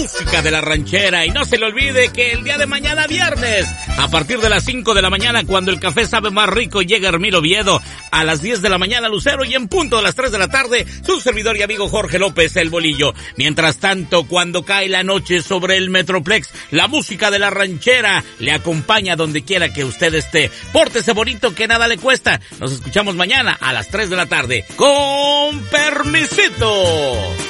Música de la ranchera. Y no se le olvide que el día de mañana viernes, a partir de las 5 de la mañana, cuando el café sabe más rico, llega Hermilo Oviedo. A las 10 de la mañana Lucero, y en punto de las 3 de la tarde su servidor y amigo Jorge López, el Bolillo. Mientras tanto, cuando cae la noche sobre el Metroplex, la música de la ranchera le acompaña donde quiera que usted esté. Pórtese bonito, que nada le cuesta. Nos escuchamos mañana a las 3 de la tarde. ¡Con permisito!